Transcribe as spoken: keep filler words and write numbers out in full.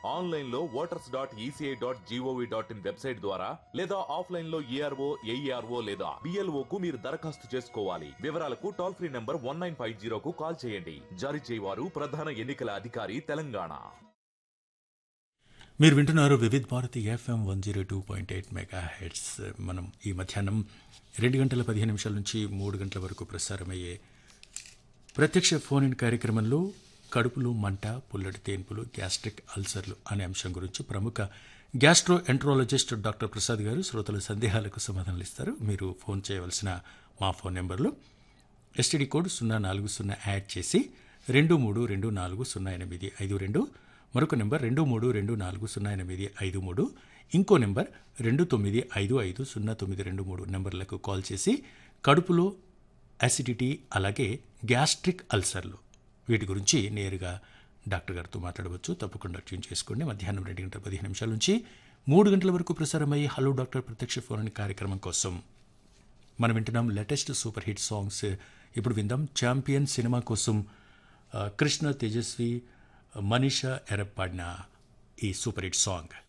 Online లో voters dot ECI dot GOV dot in website ద్వారా లేదా ఆఫ్లైన్ లో ఏఆర్ఓ ఏఈఆర్ఓ లేదా బిఎల్ఓ కు మీరు దరఖాస్తు చేసుకోవాలి. వివరాలకు toll free number one nine five జీరోకు call చేయండి. జారీ చేయవారు ప్రధాన ఎన్నికల అధికారి, తెలంగాణ. మీరు వింటున్నారు Vividh Bharati FM one zero two point eight mega heads. మనం ఈ మధ్యాహ్నం రెండు గంటల పదిహేను నిమిషాల నుంచి మూడు గంటల వరకు ప్రసారమయ్యే ప్రత్యక్ష ఫోన్ ఇన్ కార్యక్రమంలో కడుపులు మంట, పుల్లటి తేన్పులు, గ్యాస్ట్రిక్ అల్సర్లు అనే అంశం గురించి ప్రముఖ గ్యాస్ట్రో ఎంట్రాలజిస్ట్ డాక్టర్ ప్రసాద్ గారు శ్రోతల సందేహాలకు సమాధానాలు ఇస్తారు. మీరు ఫోన్ చేయవలసిన మా ఫోన్ నెంబర్లు ఎస్టీడీ కోడ్ సున్నా నాలుగు సున్నా యాడ్ చేసి రెండు మూడు రెండు నాలుగు సున్నా ఎనిమిది ఐదు రెండు, మరొక నెంబర్ రెండు మూడు రెండు నాలుగు సున్నా ఎనిమిది ఐదు మూడు, ఇంకో నెంబర్ రెండు తొమ్మిది ఐదు ఐదు సున్నా తొమ్మిది రెండు మూడు నెంబర్లకు కాల్ చేసి కడుపులో అసిడిటీ అలాగే గ్యాస్ట్రిక్ అల్సర్లు వీటి గురించి నేరుగా డాక్టర్ గారితో మాట్లాడవచ్చు. తప్పకుండా ట్యూన్ చేసుకోండి. మధ్యాహ్నం రెండు గంటల పదిహేను నిమిషాల నుంచి మూడు గంటల వరకు ప్రసారమయ్యే హలో డాక్టర్ ప్రత్యక్ష ఫోన్ ఇన్ కార్యక్రమం కోసం మనం వింటున్నాం లేటెస్ట్ సూపర్ హిట్ సాంగ్స్. ఇప్పుడు విందాం ఛాంపియన్ సినిమా కోసం కృష్ణ తేజస్వి, మనీషా ఎరప్ పాడిన ఈ సూపర్ హిట్ సాంగ్.